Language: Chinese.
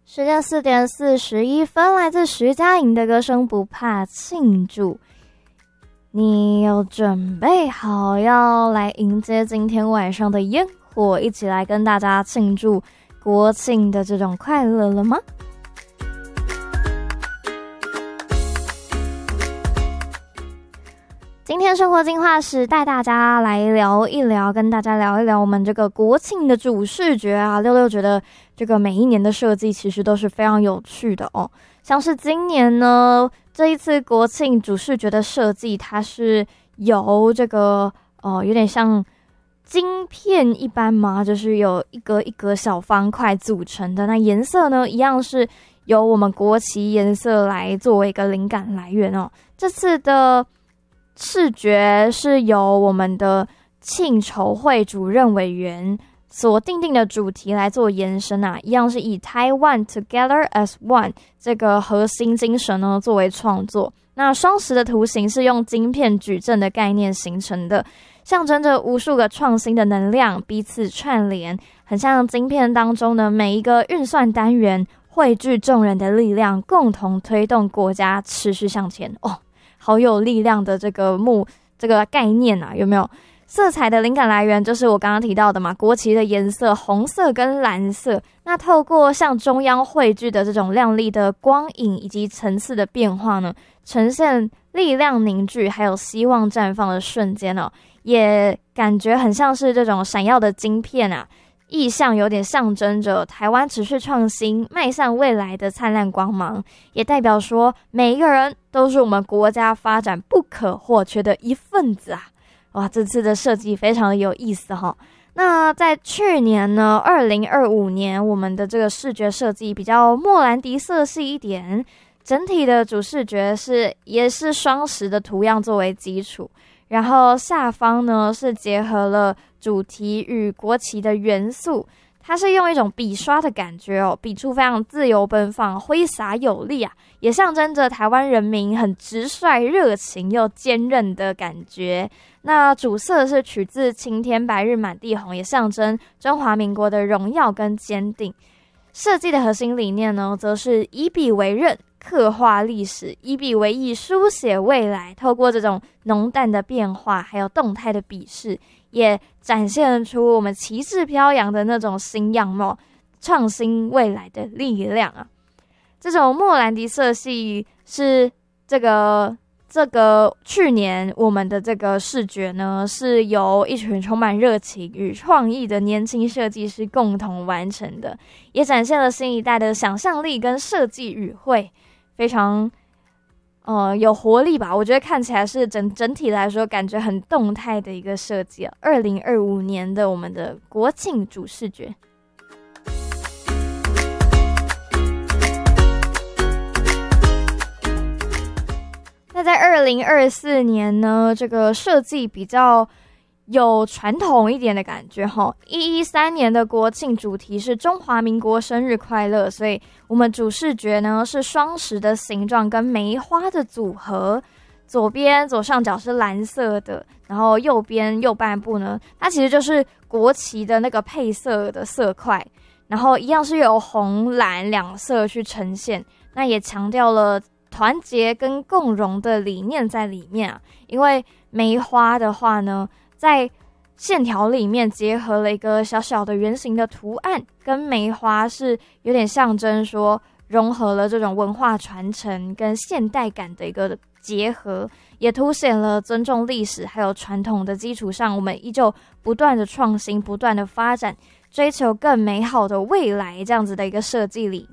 时间4:41，来自徐佳莹的歌声《不怕庆祝》。你有准备好要来迎接今天晚上的烟火，一起来跟大家庆祝国庆的这种快乐了吗？今天生活进化史带大家来聊一聊，跟大家聊一聊我们这个国庆的主视觉啊。六六觉得这个每一年的设计其实都是非常有趣的哦。像是今年呢，这一次国庆主视觉的设计，它是由这个有点像晶片一般嘛，就是有一格一格小方块组成的。那颜色呢，一样是由我们国旗颜色来作为一个灵感来源哦。这次的视觉是由我们的庆筹会主任委员所定的主题来做延伸啊，一样是以 Taiwan Together as One 这个核心精神呢作为创作。那双十的图形是用晶片矩阵的概念形成的，象征着无数个创新的能量彼此串联，很像晶片当中的每一个运算单元汇聚众人的力量，共同推动国家持续向前哦。好有力量的这个概念啊，有没有？色彩的灵感来源就是我刚刚提到的嘛，国旗的颜色红色跟蓝色。那透过向中央汇聚的这种亮丽的光影以及层次的变化呢，呈现力量凝聚还有希望绽放的瞬间哦，也感觉很像是这种闪耀的晶片啊。意象有点象征着台湾持续创新迈向未来的灿烂光芒，也代表说每一个人都是我们国家发展不可或缺的一份子啊！哇，这次的设计非常的有意思哈。那在去年呢，2025年我们的这个视觉设计比较莫兰迪色系一点，整体的主视觉也是双十的图样作为基础，然后下方呢是结合了主题与国旗的元素，它是用一种笔刷的感觉哦，笔触非常自由奔放，挥洒有力啊，也象征着台湾人民很直率、热情又坚韧的感觉。那主色是取自青天白日满地红，也象征中华民国的荣耀跟坚定。设计的核心理念呢，则是以笔为刃，刻画历史，以笔为翼，书写未来。透过这种浓淡的变化，还有动态的笔势，也展现出我们旗帜飘扬的那种新样貌，创新未来的力量啊！这种莫兰迪色系是这个去年我们的这个视觉呢，是由一群充满热情与创意的年轻设计师共同完成的，也展现了新一代的想象力跟设计语汇，非常有活力吧。我觉得看起来是整体来说感觉很动态的一个设计啊。2025年的我们的国庆主视觉。那在2024年呢，这个设计比较有传统一点的感觉齁。113年的国庆主题是中华民国生日快乐，所以我们主视觉呢是双十的形状跟梅花的组合。左上角是蓝色的，然后右半部呢，它其实就是国旗的那个配色的色块，然后一样是由红蓝两色去呈现，那也强调了团结跟共荣的理念在里面啊。因为梅花的话呢，在线条里面结合了一个小小的圆形的图案，跟梅花是有点象征说融合了这种文化传承跟现代感的一个结合，也凸显了尊重历史还有传统的基础上，我们依旧不断的创新，不断的发展，追求更美好的未来这样子的一个设计理